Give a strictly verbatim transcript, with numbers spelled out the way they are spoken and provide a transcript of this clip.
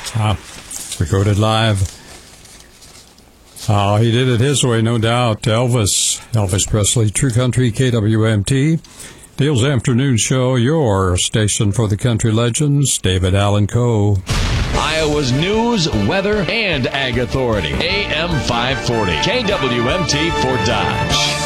Ah, recorded live. Oh, he did it his way, no doubt. Elvis, Elvis Presley, True Country, K W M T. Neil's Afternoon Show, your station for the country legends, David Allen Coe. Iowa's news, weather, and ag authority. A M five forty, K W M T for Dodge.